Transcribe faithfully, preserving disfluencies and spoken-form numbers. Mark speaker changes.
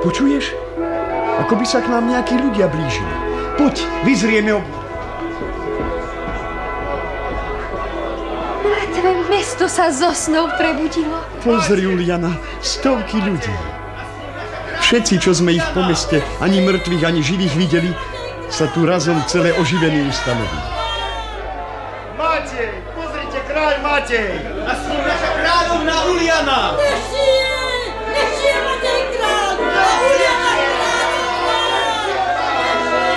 Speaker 1: Počuješ? Ako by sa k nám nejakí ľudia blížili. Poď, vyzrieme ob...
Speaker 2: Mŕtve mesto sa zo snov prebudilo.
Speaker 1: Pozri, Juliana, stovky ľudí. Všetci, čo sme ich po meste, ani mŕtvych, ani živých videli, sa tu razom celé oživení ustanovili.
Speaker 3: Matej, pozrite, kráľ Matej!
Speaker 4: A s ním naša kráľovná Juliana!
Speaker 2: Ešte